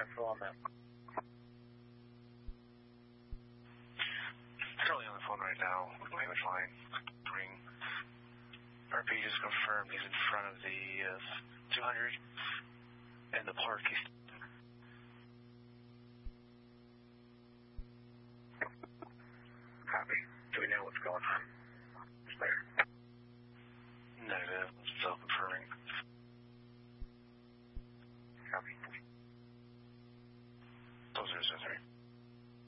info on that. Currently on the phone right now with language line. Ring. RP just confirmed he's in front of the 200 and the park. He's